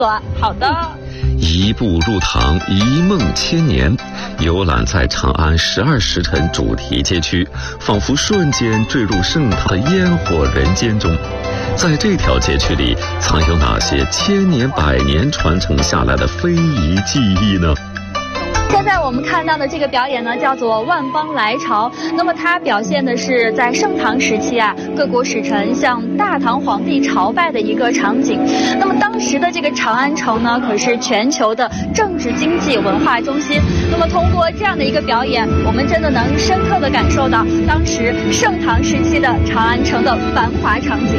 好的。 一步入唐，一梦千年。游览在长安12时辰主题街区，仿佛瞬间坠入盛唐的烟火人间中。在这条街区里，藏有哪些千年百年传承下来的非遗技艺呢？ 现在我们看到的这个表演呢，叫做万邦来朝。那么它表现的是在盛唐时期各国使臣向大唐皇帝朝拜的一个场景。那么当时的这个长安城呢，可是全球的政治、经济、文化中心。那么通过这样的一个表演，我们真的能深刻地感受到当时盛唐时期的长安城的繁华场景。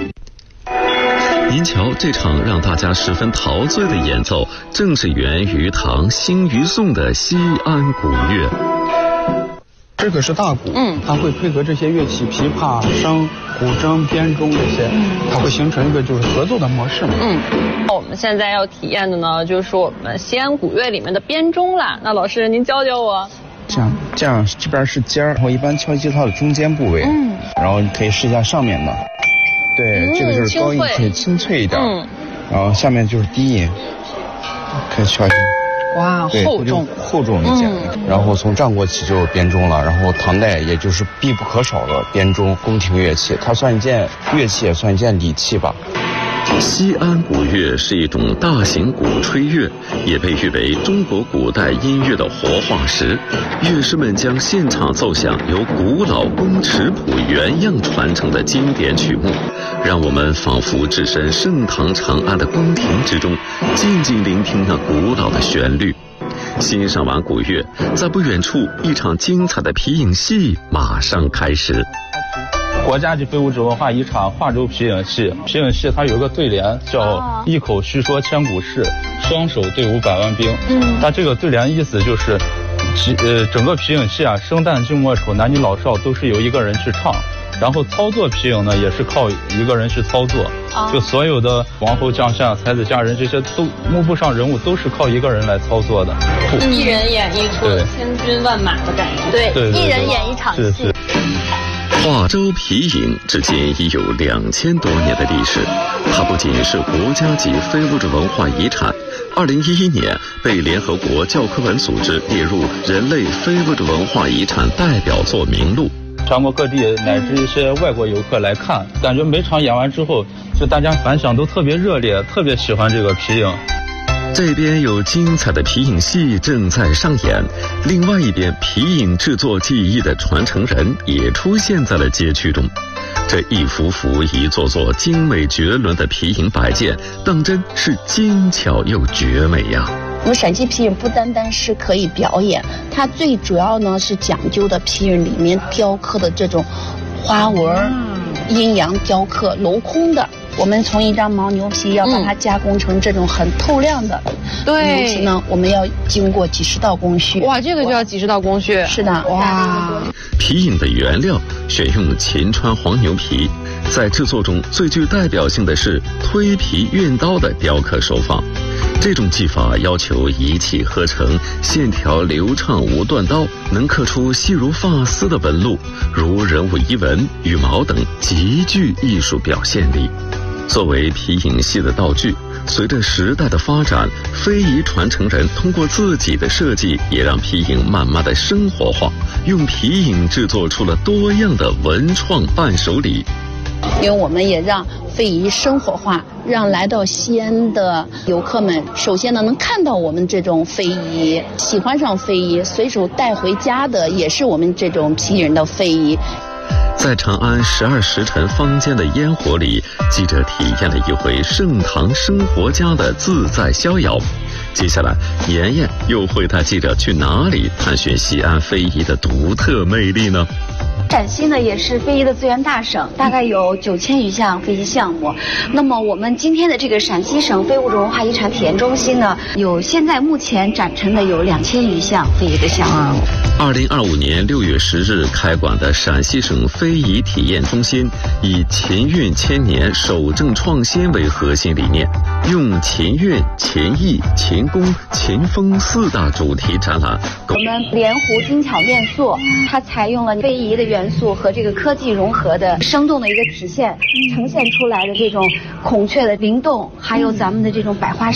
您瞧，这场让大家十分陶醉的演奏，正是源于唐兴于宋的西安古乐。 这个是大鼓，它会配合这些乐器，琵琶、笙、古筝、编钟这些，它会形成一个就是合作的模式嘛。 我们现在要体验的呢，就是我们西安古乐里面的编钟啦。那老师您教教我。 这样这边是尖儿，然后一般敲击它的中间部位，然后你可以试一下上面的。对，这个就是高音可以清脆一点，然后下面就是低音，可以敲一下。 哇， 厚重一点。然后从战国起就有编钟了，然后唐代也就是必不可少的编钟宫廷乐器，它算一件乐器，也算一件礼器吧。 西安古乐是一种大型鼓吹乐，也被誉为中国古代音乐的活化石。乐师们将现场奏响由古老宫尺谱原样传承的经典曲目，让我们仿佛置身盛唐长安的宫廷之中，静静聆听那古老的旋律。欣赏完古乐，在不远处，一场精彩的皮影戏马上开始。 国家级非物质文化遗产化州皮影戏，皮影戏它有一个对联叫一口叙说千古事，双手对伍百万兵。它这个对联意思就是整个皮影戏生旦净末丑男女老少都是由一个人去唱，然后操作皮影呢也是靠一个人去操作，就所有的王侯将相、才子佳人这些都幕布上人物都是靠一个人来操作的。 一人演一出千军万马的感觉。对，一人演一场戏。 化州皮影至今已有2000多年的历史，它不仅是国家级非物质文化遗产，2011年被联合国教科文组织列入人类非物质文化遗产代表作名录。 全国各地乃至一些外国游客来看，感觉每场演完之后，就大家反响都特别热烈，特别喜欢这个皮影。 这边有精彩的皮影戏正在上演，另外一边皮影制作技艺的传承人也出现在了街区中。这一幅幅一座座精美绝伦的皮影摆件，当真是精巧又绝美呀。 我们陕西皮影不单单是可以表演，它最主要呢是讲究的皮影里面雕刻的这种花纹、阴阳雕刻、镂空的。我们从一张牦牛皮要把它加工成这种很透亮的牛皮呢，我们要经过几十道工序。 哇，这个就要几十道工序。 是的， 哇。 皮影的原料选用秦川黄牛皮，在制作中最具代表性的是推皮运刀的雕刻手法。这种技法要求一气呵成，线条流畅无断刀，能刻出细如发丝的纹路，如人物衣纹、羽毛等，极具艺术表现力。作为皮影戏的道具，随着时代的发展，非遗传承人通过自己的设计，也让皮影慢慢的生活化，用皮影制作出了多样的文创伴手礼。 因为我们也让非遗生活化，让来到西安的游客们，首先呢能看到我们这种非遗，喜欢上非遗，随手带回家的也是我们这种皮影的非遗。 在长安12时辰坊间的烟火里，记者体验了一回盛唐生活家的自在逍遥。接下来，妍妍又会带记者去哪里探寻西安非遗的独特魅力呢？ 陕西呢也是非遗的资源大省，大概有9000余项非遗项目。那么我们今天的这个陕西省非物质文化遗产体验中心呢，现在目前展陈的有2000余项非遗的项目。 2025年6月10日开馆的陕西省非遗体验中心，以秦韵千年、守正创新为核心理念，用秦韵、秦艺、秦工、秦风4大主题展览。 我们莲湖精巧面塑，它采用了非遗的元素和这个科技融合的生动的一个体现，呈现出来的这种孔雀的灵动，还有咱们的这种百花